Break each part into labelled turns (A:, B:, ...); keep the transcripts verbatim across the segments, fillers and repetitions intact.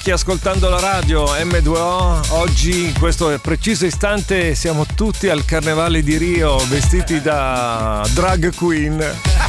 A: vecchi ascoltando la radio M due O. Oggi in questo preciso istante siamo tutti al Carnevale di Rio vestiti da drag queen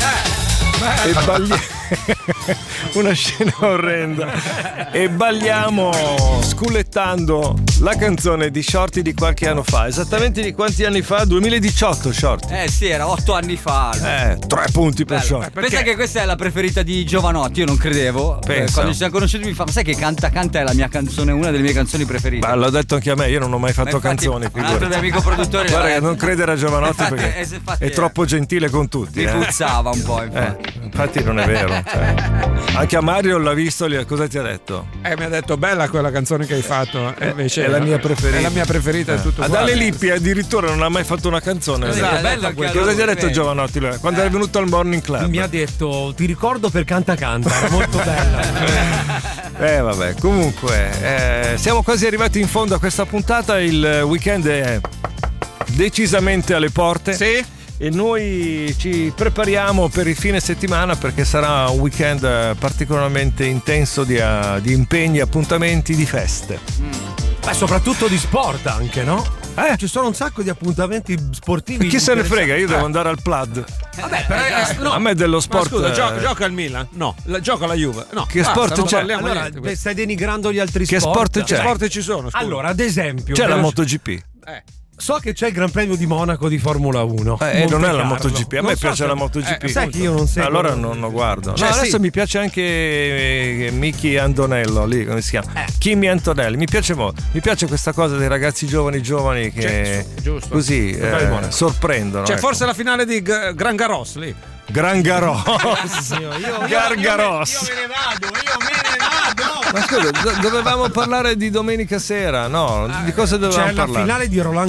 A: e balliamo. Una scena orrenda e balliamo scullettando la canzone di Shorty di qualche anno fa. Esattamente di quanti anni fa? duemiladiciotto Shorty.
B: Eh sì, era otto anni fa.
A: Eh, tre punti per
B: Bello.
A: Shorty.
B: Pensa che questa è la preferita di Giovanotti, io non credevo.
A: Pensa.
B: Eh, quando ci siamo conosciuti mi fa, ma sai che Canta Canta è la mia canzone, una delle mie canzoni preferite.
A: Ma l'ho detto anche a me, io non ho mai fatto
B: infatti,
A: canzoni.
B: un altro mio amico produttore.
A: Guarda che non credere a Giovanotti
B: infatti,
A: perché
B: eh, infatti,
A: è troppo gentile con tutti.
B: Mi
A: eh.
B: puzzava un po', infatti.
A: Eh, infatti non è vero. Cioè. Anche a Mario l'ha visto, gli- cosa ti ha detto?
C: Eh, mi ha detto bella quella canzone che hai fatto. E invece
A: è la mia preferita.
C: È la mia preferita, è tutto
A: Ad
C: uguale.
A: Ale Lippi addirittura non ha mai fatto una canzone.
B: Sì,
A: Esatto.
B: è bella quella.
A: Cosa ti ha detto Giovanotti lui? Quando è venuto al Morning Club?
D: Mi ha detto ti ricordo per Canta Canta, era molto bella.
A: Eh vabbè, comunque eh, siamo quasi arrivati in fondo a questa puntata. Il weekend è decisamente alle porte.
C: Sì.
A: E noi ci prepariamo per il fine settimana perché sarà un weekend eh, particolarmente intenso di, uh, di impegni, appuntamenti, di feste.
D: Ma soprattutto di sport anche, no?
A: Eh?
D: Ci sono un sacco di appuntamenti sportivi.
A: Chi se ne frega, io
D: interessanti.
A: devo andare al Plad.
D: Vabbè, però, eh, no.
A: A me dello
C: Ma
A: sport.
C: scusa,
A: eh,
C: gioca, gioca al Milan? No. La, gioca alla Juve? No.
A: Che
C: Basta,
A: sport
C: non
A: c'è?
C: parliamo
D: Allora,
C: niente.
D: beh, stai denigrando gli altri
A: Che
D: sport.
A: sport
C: Che
A: c'è?
C: sport ci sono? Scusa.
D: Allora, ad esempio,
A: C'è la
D: veloce-
A: MotoGP.
C: Eh.
D: So che c'è il Gran Premio di Monaco di Formula uno.
A: Eh, non è la
D: Monte Carlo.
A: MotoGP, a
D: Non
A: me
D: so
A: piace
D: se-
A: la MotoGP.
D: Eh, sai che io non seguo.
A: Allora non lo guardo.
C: Cioè,
A: no, adesso
C: sì.
A: mi piace anche eh, Miki Antonello, lì come si chiama?
D: Eh.
A: Kimi Antonelli. Mi piace molto. Mi piace questa cosa dei ragazzi giovani giovani che
C: Cioè, giusto.
A: così
C: Dai,
A: eh,
C: Monaco.
A: sorprendono.
C: C'è
A: ecco.
C: forse la finale di G- Gran Garros lì.
A: Gran Garros.
D: Io, io, io,
A: Gargaros.
D: io me ne vado, io me ne vado.
A: Ma scusa, do- dovevamo parlare di domenica sera, no? Di cosa dovevamo
D: C'è la
A: parlare?
D: finale di Roland